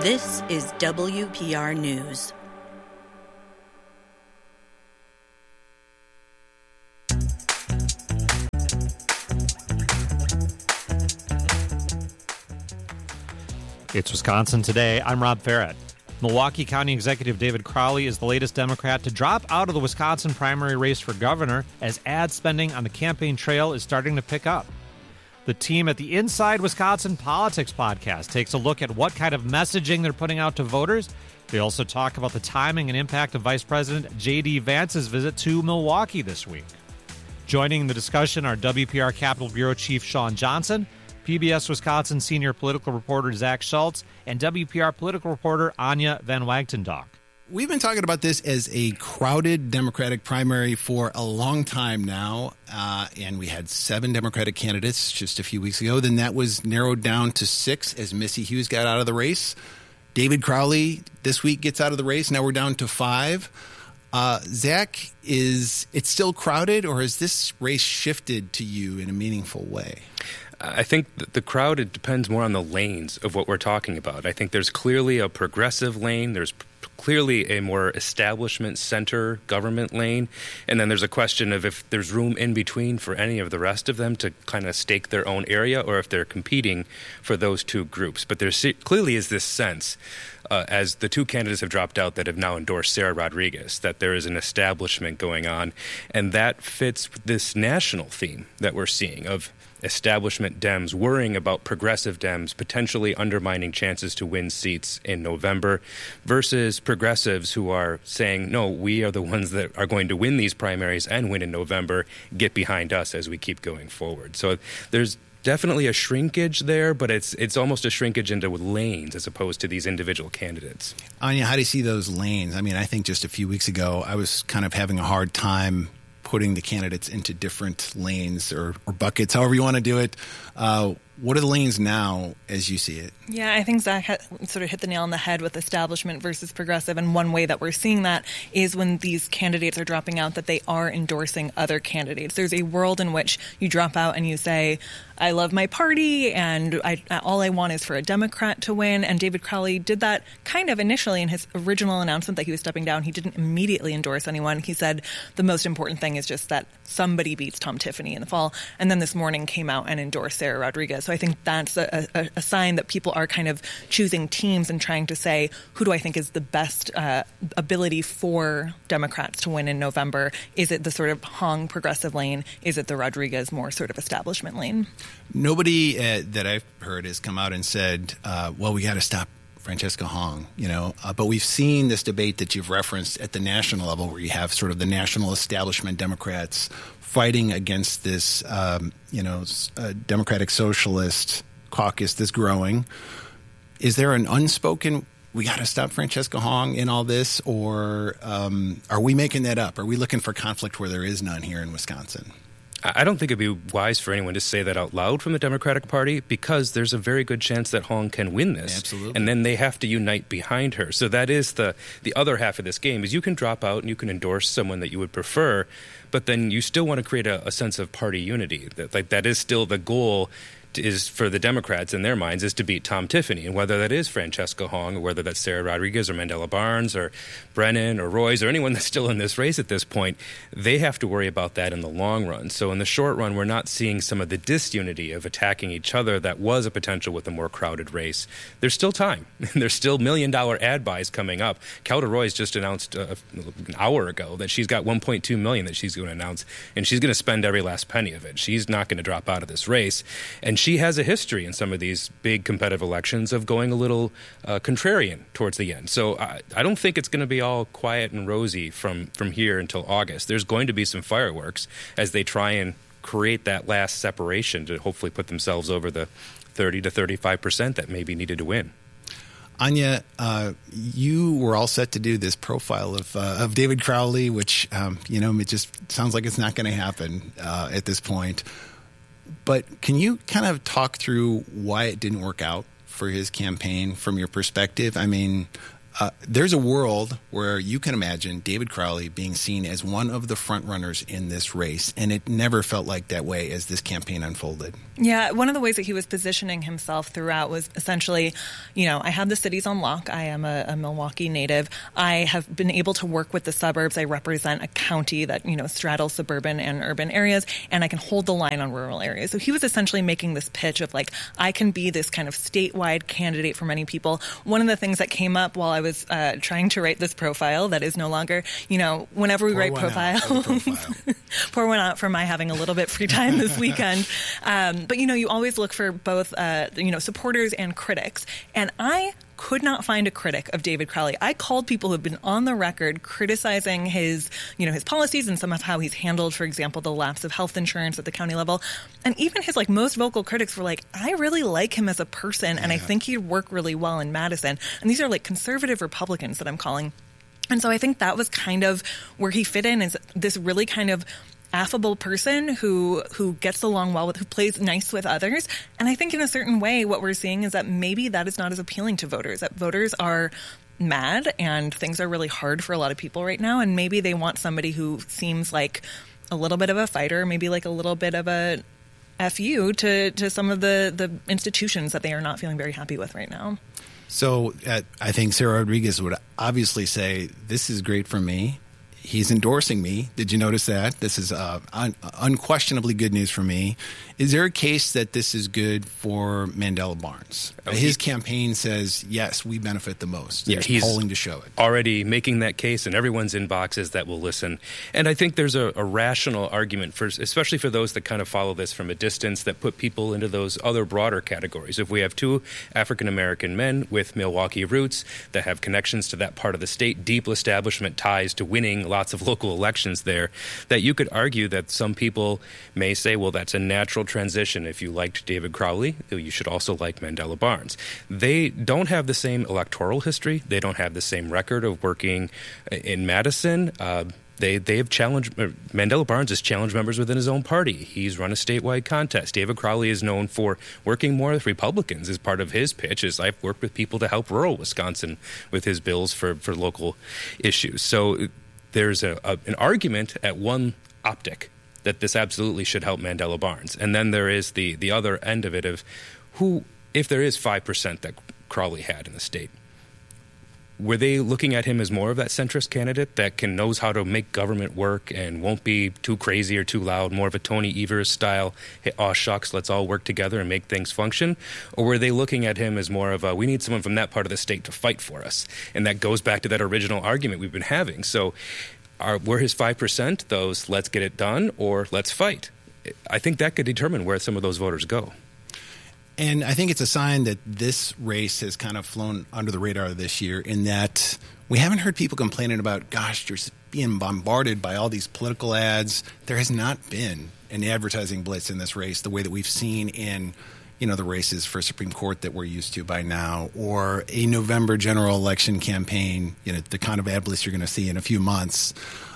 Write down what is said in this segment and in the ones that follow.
This is WPR News. It's Wisconsin Today. I'm Rob Farrett. Milwaukee County Executive David Crowley is the latest Democrat to drop out of the Wisconsin primary race for governor as ad spending on the campaign trail is starting to pick up. The team at the Inside Wisconsin Politics podcast takes a look at what kind of messaging they're putting out to voters. They also talk about the timing and impact of Vice President J.D. Vance's visit to Milwaukee this week. Joining the discussion are WPR Capitol Bureau Chief Sean Johnson, PBS Wisconsin senior political reporter Zach Schultz, and WPR political reporter Anya Van Wagtendock. We've been talking about this as a crowded Democratic primary for a long time now, and we had 7 Democratic candidates just a few weeks ago. Then that was narrowed down to 6 as Missy Hughes got out of the race. David Crowley this week gets out of the race. Now we're down to 5. Zach, is it still crowded, or has this race shifted to you in a meaningful way? I think the crowd, it depends more on the lanes of what we're talking about. I think there's clearly a progressive lane. There's clearly a more establishment center government lane. And then there's a question of if there's room in between for any of the rest of them to kind of stake their own area, or if they're competing for those two groups. But there clearly is this sense, as the 2 candidates have dropped out that have now endorsed Sarah Rodriguez, that there is an establishment going on. And that fits this national theme that we're seeing of establishment Dems worrying about progressive Dems potentially undermining chances to win seats in November versus progressives who are saying, no, we are the ones that are going to win these primaries and win in November. Get behind us as we keep going forward. So there's definitely a shrinkage there, but it's almost a shrinkage into lanes as opposed to these individual candidates. Anya, how do you see those lanes? I mean, I think just a few weeks ago, I was kind of having a hard time putting the candidates into different lanes or buckets, however you want to do it. What are the lanes now as you see it? Yeah, I think Zach sort of hit the nail on the head with establishment versus progressive. And one way that we're seeing that is when these candidates are dropping out, that they are endorsing other candidates. There's a world in which you drop out and you say, I love my party and all I want is for a Democrat to win. And David Crowley did that kind of initially in his original announcement that he was stepping down. He didn't immediately endorse anyone. He said the most important thing is just that somebody beats Tom Tiffany in the fall. And then this morning came out and endorsed Sarah Rodriguez. So I think that's a sign that people are kind of choosing teams and trying to say, who do I think is the best ability for Democrats to win in November? Is it the sort of Hong progressive lane? Is it the Rodriguez more sort of establishment lane? Nobody that I've heard has come out and said, well, we got to stop Francesca Hong, but we've seen this debate that you've referenced at the national level where you have sort of the national establishment Democrats fighting against this, Democratic Socialist caucus that's growing. Is there an unspoken, we got to stop Francesca Hong in all this, or are we making that up? Are we looking for conflict where there is none here in Wisconsin? I don't think it'd be wise for anyone to say that out loud from the Democratic Party because there's a very good chance that Hong can win this. Absolutely. And then they have to unite behind her. So that is the other half of this game is you can drop out and you can endorse someone that you would prefer, but then you still want to create a sense of party unity. That is still the goal is for the Democrats in their minds is to beat Tom Tiffany. And whether that is Francesca Hong or whether that's Sarah Rodriguez or Mandela Barnes or Brennan or Royce or anyone that's still in this race at this point, they have to worry about that in the long run. So in the short run, we're not seeing some of the disunity of attacking each other that was a potential with a more crowded race. There's still time. There's still $1 million ad buys coming up. Kelda Royce just announced an hour ago that she's got $1.2 million that she's going to announce, and she's going to spend every last penny of it. She's not going to drop out of this race. And she has a history in some of these big competitive elections of going a little contrarian towards the end. So I don't think it's going to be all quiet and rosy from here until August. There's going to be some fireworks as they try and create that last separation to hopefully put themselves over the 30 to 35% that may be needed to win. Anya, you were all set to do this profile of David Crowley, which, it just sounds like it's not going to happen at this point. But can you kind of talk through why it didn't work out for his campaign from your perspective? I mean, there's a world where you can imagine David Crowley being seen as one of the front runners in this race, and it never felt like that way as this campaign unfolded. Yeah, one of the ways that he was positioning himself throughout was essentially, I have the cities on lock. I am a Milwaukee native. I have been able to work with the suburbs. I represent a county that, straddles suburban and urban areas, and I can hold the line on rural areas. So he was essentially making this pitch of I can be this kind of statewide candidate for many people. One of the things that came up while I was trying to write this profile that is no longer, whenever we write profiles, pour one out for my having a little bit free time this weekend. But, you always look for both, supporters and critics. And I could not find a critic of David Crowley. I called people who have been on the record criticizing his policies and some of how he's handled, for example, the lapse of health insurance at the county level. And even his most vocal critics were I really like him as a person, and I think he'd work really well in Madison. And these are conservative Republicans that I'm calling. And so I think that was kind of where he fit in, is this really kind of affable person who gets along well with, who plays nice with others. And I think in a certain way, what we're seeing is that maybe that is not as appealing to voters, that voters are mad and things are really hard for a lot of people right now. And maybe they want somebody who seems like a little bit of a fighter, maybe a little bit of a FU to some of the institutions that they are not feeling very happy with right now. So I think Sarah Rodriguez would obviously say, this is great for me. He's endorsing me. Did you notice that? This is unquestionably good news for me. Is there a case that this is good for Mandela Barnes? His campaign says, yes, we benefit the most. Yeah, There's he's polling to show it. Already making that case, and everyone's inboxes that will listen. And I think there's a rational argument, especially for those that kind of follow this from a distance, that put people into those other broader categories. If we have two African-American men with Milwaukee roots that have connections to that part of the state, deep establishment ties to winning lots of local elections there, that you could argue that some people may say, well, that's a natural transition. If you liked David Crowley, you should also like Mandela Barnes. They don't have the same electoral history. They don't have the same record of working in Madison. They have challenged, Mandela Barnes has challenged members within his own party. He's run a statewide contest. David Crowley is known for working more with Republicans as part of his pitch, as I've worked with people to help rural Wisconsin with his bills for local issues. So there's an argument at one optic that this absolutely should help Mandela Barnes. And then there is the other end of it of who, if there is 5% that Crowley had in the state, were they looking at him as more of that centrist candidate that knows how to make government work and won't be too crazy or too loud, more of a Tony Evers style, hey, aw shucks, let's all work together and make things function? Or were they looking at him as more of we need someone from that part of the state to fight for us? And that goes back to that original argument we've been having. So were his 5% those let's get it done or let's fight? I think that could determine where some of those voters go. And I think it's a sign that this race has kind of flown under the radar this year, in that we haven't heard people complaining about, gosh, you're being bombarded by all these political ads. There has not been an advertising blitz in this race the way that we've seen in the races for Supreme Court that we're used to by now, or a November general election campaign, the kind of ad blitz you're going to see in a few months.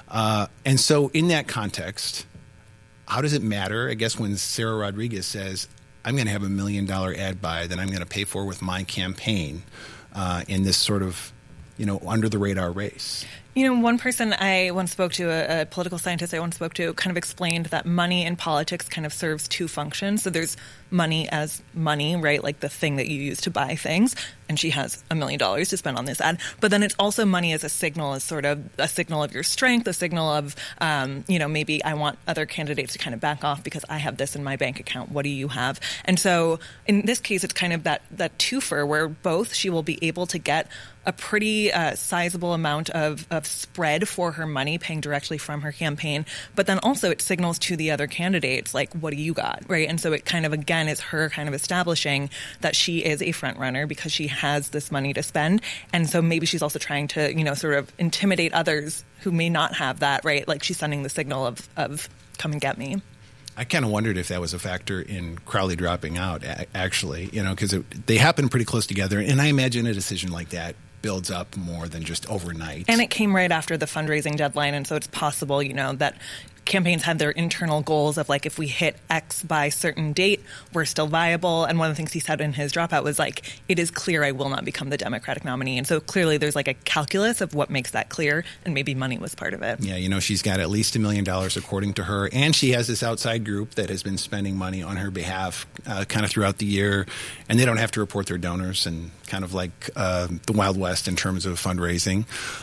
And so in that context, how does it matter, I guess, when Sarah Rodriguez says, I'm going to have $1 million ad buy that I'm going to pay for with my campaign in this sort of, under the radar race? One person I once spoke to, a political scientist I once spoke to, kind of explained that money in politics kind of serves two functions. So there's money as money, right? Like the thing that you use to buy things. And she has $1 million to spend on this ad. But then it's also money as a signal, as sort of a signal of your strength, a signal of, maybe I want other candidates to kind of back off because I have this in my bank account. What do you have? And so in this case, it's kind of that twofer where both she will be able to get a pretty sizable amount of spread for her money, paying directly from her campaign. But then also it signals to the other candidates, like, what do you got, right? And so it kind of, again, is her kind of establishing that she is a front runner because she has this money to spend. And so maybe she's also trying to, sort of intimidate others who may not have that, right? Like she's sending the signal of come and get me. I kind of wondered if that was a factor in Crowley dropping out, actually, because they happen pretty close together. And I imagine a decision like that builds up more than just overnight. And it came right after the fundraising deadline, and so it's possible, that campaigns had their internal goals of like, if we hit X by certain date, we're still viable. And one of the things he said in his dropout was like, it is clear I will not become the Democratic nominee. And so clearly there's like a calculus of what makes that clear, and maybe money was part of it. Yeah, she's got at least $1 million according to her, and she has this outside group that has been spending money on her behalf kind of throughout the year, and they don't have to report their donors, and kind of like the Wild West in terms of fundraising.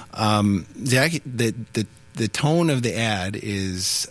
Zach, the tone of the ad is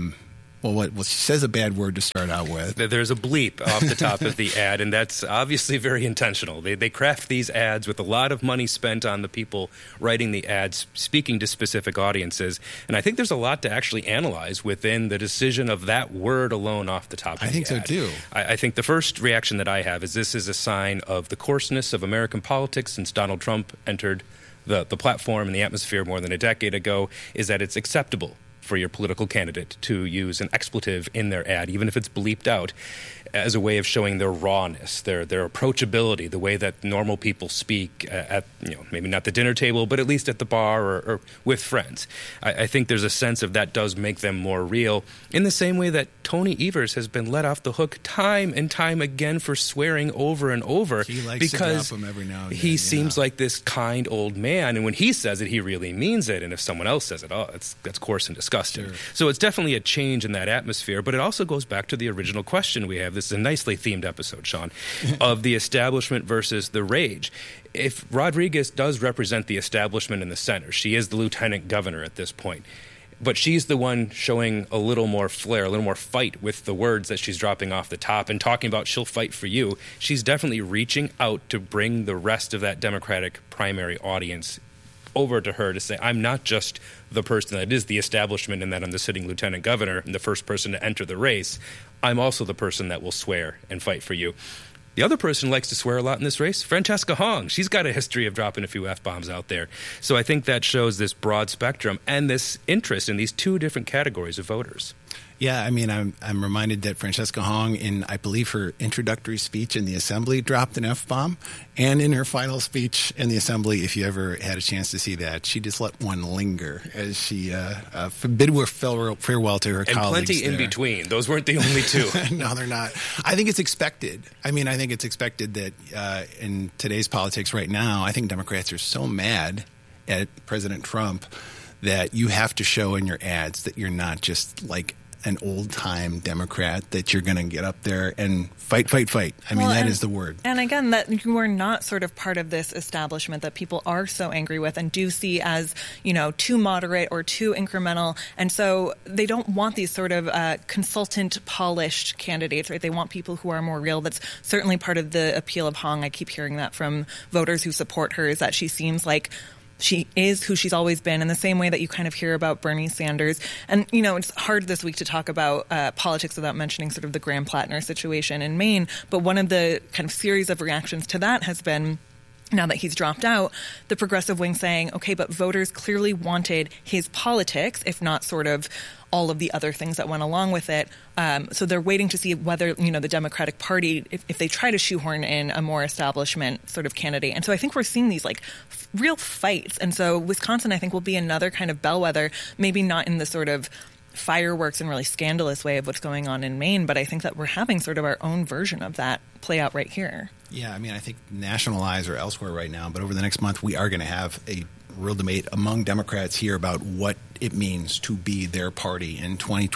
well, she says a bad word to start out with. There's a bleep off the top of the ad, and that's obviously very intentional. They craft these ads with a lot of money spent on the people writing the ads, speaking to specific audiences. And I think there's a lot to actually analyze within the decision of that word alone off the top of the ad. I think so, too. I think the first reaction that I have is this is a sign of the coarseness of American politics since Donald Trump entered the platform and the atmosphere more than a decade ago, is that it's acceptable for your political candidate to use an expletive in their ad, even if it's bleeped out, as a way of showing their rawness, their approachability, the way that normal people speak at, maybe not the dinner table, but at least at the bar or with friends. I think there's a sense of that does make them more real, in the same way that Tony Evers has been let off the hook time and time again for swearing over and over. He likes because to drop him every now and then. He seems like this kind old man, and when he says it, he really means it, and if someone else says it, that's coarse and disgusting. Sure. So it's definitely a change in that atmosphere, but it also goes back to the original question we have. This is a nicely themed episode, Sean, of the establishment versus the rage. If Rodriguez does represent the establishment in the center, she is the lieutenant governor at this point, but she's the one showing a little more flair, a little more fight with the words that she's dropping off the top and talking about she'll fight for you. She's definitely reaching out to bring the rest of that Democratic primary audience over to her to say, I'm not just the person that is the establishment and that I'm the sitting lieutenant governor and the first person to enter the race. I'm also the person that will swear and fight for you. The other person who likes to swear a lot in this race, Francesca Hong. She's got a history of dropping a few F-bombs out there. So I think that shows this broad spectrum and this interest in these two different categories of voters. Yeah, I mean, I'm reminded that Francesca Hong, in, I believe, her introductory speech in the Assembly, dropped an F-bomb. And in her final speech in the Assembly, if you ever had a chance to see that, she just let one linger as she bid farewell to her colleagues. And plenty in between. Those weren't the only two. No, they're not. I think it's expected. I think it's expected that in today's politics right now, I think Democrats are so mad at President Trump that you have to show in your ads that you're not just like an old-time Democrat, that you're going to get up there and fight. I mean, that is the word. And again, that you are not sort of part of this establishment that people are so angry with and do see as, too moderate or too incremental. And so they don't want these sort of consultant polished candidates, right? They want people who are more real. That's certainly part of the appeal of Hong. I keep hearing that from voters who support her, is that she seems like she is who she's always been, in the same way that you kind of hear about Bernie Sanders. And, it's hard this week to talk about politics without mentioning sort of the Graham Plattner situation in Maine. But one of the kind of series of reactions to that has been, now that he's dropped out, the progressive wing saying, okay, but voters clearly wanted his politics, if not sort of all of the other things that went along with it. So they're waiting to see whether, the Democratic Party, if they try to shoehorn in a more establishment sort of candidate. And so I think we're seeing these real fights. And so Wisconsin, I think, will be another kind of bellwether, maybe not in the sort of fireworks and really scandalous way of what's going on in Maine, but I think that we're having sort of our own version of that play out right here. Yeah, I think national eyes are elsewhere right now, but over the next month we are going to have a real debate among Democrats here about what it means to be their party in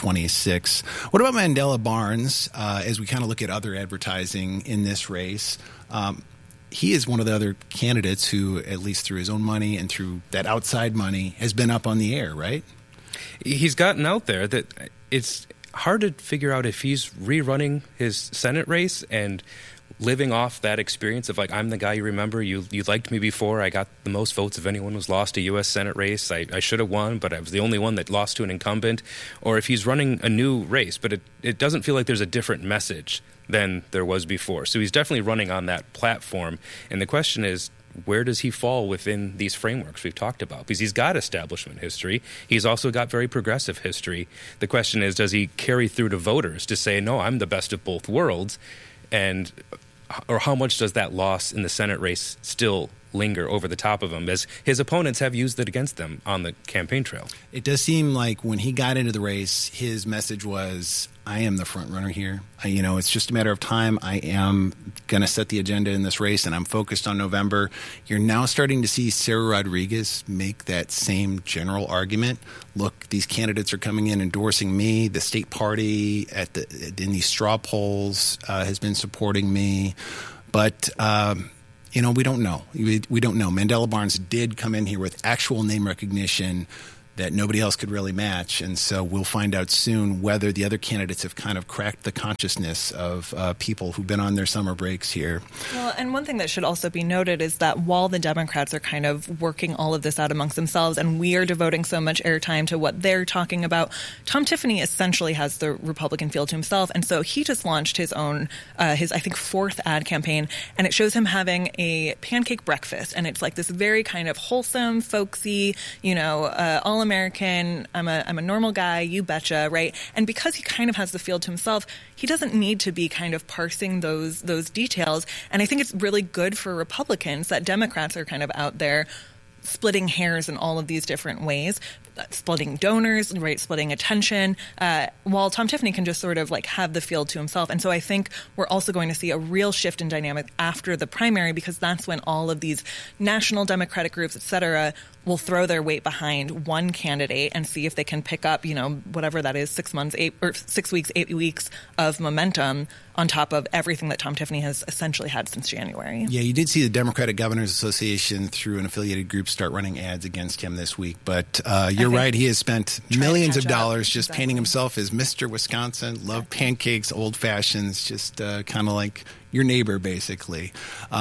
2026. What about Mandela Barnes as we kind of look at other advertising in this race? He is one of the other candidates who, at least through his own money and through that outside money, has been up on the air, right? He's gotten out there that it's hard to figure out if he's rerunning his Senate race and living off that experience of I'm the guy you remember. You liked me before. I got the most votes of anyone who's lost a U.S. Senate race. I should have won, but I was the only one that lost to an incumbent. Or if he's running a new race, but it doesn't feel like there's a different message than there was before. So he's definitely running on that platform. And the question is, where does he fall within these frameworks we've talked about? Because he's got establishment history. He's also got very progressive history. The question is, does he carry through to voters to say, no, I'm the best of both worlds? And or how much does that loss in the Senate race still linger over the top of him, as his opponents have used it against them on the campaign trail? It does seem like when he got into the race, his message was, I am the front runner here. It's just a matter of time. I am going to set the agenda in this race, and I'm focused on November. You're now starting to see Sarah Rodriguez make that same general argument. Look, these candidates are coming in endorsing me. The state party in these straw polls has been supporting me. But we don't know. We don't know. Mandela Barnes did come in here with actual name recognition that nobody else could really match. And so we'll find out soon whether the other candidates have kind of cracked the consciousness of people who've been on their summer breaks here. Well, and one thing that should also be noted is that while the Democrats are kind of working all of this out amongst themselves and we are devoting so much airtime to what they're talking about, Tom Tiffany essentially has the Republican field to himself. And so he just launched his own, I think, 4th ad campaign. And it shows him having a pancake breakfast. And it's like this very kind of wholesome, folksy, all American, I'm a normal guy, you betcha, right? And because he kind of has the field to himself, he doesn't need to be kind of parsing those details. And I think it's really good for Republicans that Democrats are kind of out there splitting hairs in all of these different ways, splitting donors, right, splitting attention, while Tom Tiffany can just sort of like have the field to himself. And so I think we're also going to see a real shift in dynamic after the primary, because that's when all of these national Democratic groups, et cetera, will throw their weight behind one candidate and see if they can pick up, whatever that is, 6 weeks, 8 weeks of momentum on top of everything that Tom Tiffany has essentially had since January. Yeah, you did see the Democratic Governors Association through an affiliated group start running ads against him this week. But you're right, he has spent millions of dollars just painting himself as Mr. Wisconsin, love pancakes, old fashions, just kind of like your neighbor, basically.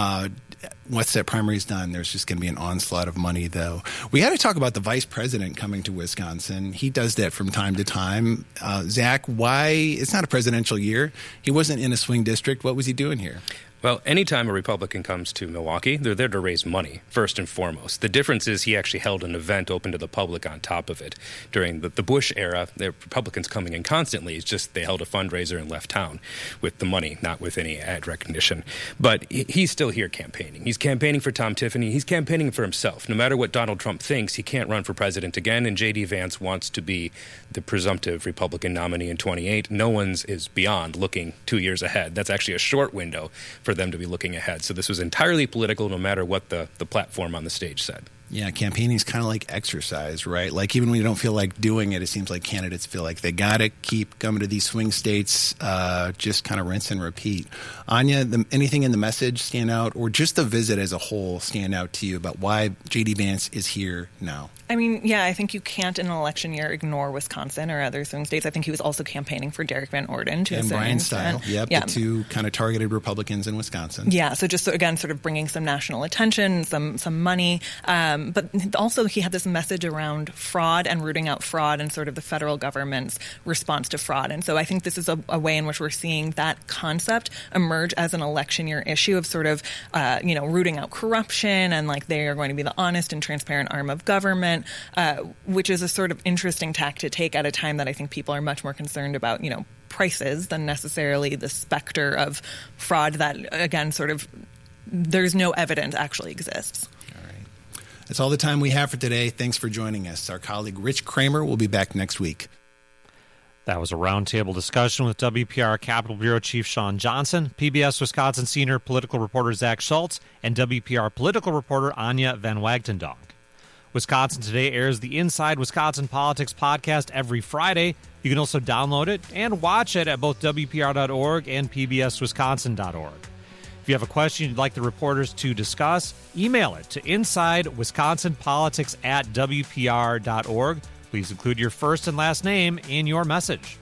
Once that primary's done, there's just going to be an onslaught of money, though. We had to talk about the vice president coming to Wisconsin. He does that from time to time. Zach, why? It's not a presidential year. He wasn't in a swing district. What was he doing here? Well, anytime a Republican comes to Milwaukee, they're there to raise money, first and foremost. The difference is he actually held an event open to the public on top of it. During the Bush era, the Republicans coming in constantly. It's just they held a fundraiser and left town with the money, not with any ad recognition. But he's still here campaigning. He's campaigning for Tom Tiffany. He's campaigning for himself. No matter what Donald Trump thinks, he can't run for president again, and J.D. Vance wants to be the presumptive Republican nominee in 28. No one's is beyond looking 2 years ahead. That's actually a short window for them to be looking ahead. So this was entirely political, no matter what the platform on the stage said. Yeah, campaigning is kind of like exercise, right? Like even when you don't feel like doing it, it seems like candidates feel like they got to keep coming to these swing states, just kind of rinse and repeat. Anya, anything in the message stand out, or just the visit as a whole stand out to you about why J.D. Vance is here now? I mean, yeah, I think you can't in an election year ignore Wisconsin or other swing states. I think he was also campaigning for Derek Van Orden to a certain extent. Yep, yeah. The two kind of targeted Republicans in Wisconsin. Yeah, so just again, sort of bringing some national attention, some money. But also he had this message around fraud and rooting out fraud and sort of the federal government's response to fraud. And so I think this is a way in which we're seeing that concept emerge as an election year issue of sort of, rooting out corruption and like they are going to be the honest and transparent arm of government, which is a sort of interesting tack to take at a time that I think people are much more concerned about, prices than necessarily the specter of fraud that, again, sort of there's no evidence actually exists. That's all the time we have for today. Thanks for joining us. Our colleague Rich Kramer will be back next week. That was a roundtable discussion with WPR Capitol Bureau Chief Sean Johnson, PBS Wisconsin senior political reporter Zach Schultz, and WPR political reporter Anya Van Wagtendonk. Wisconsin Today airs the Inside Wisconsin Politics podcast every Friday. You can also download it and watch it at both WPR.org and PBSWisconsin.org. If you have a question you'd like the reporters to discuss, email it to InsideWisconsinPolitics@WPR.org. Please include your first and last name in your message.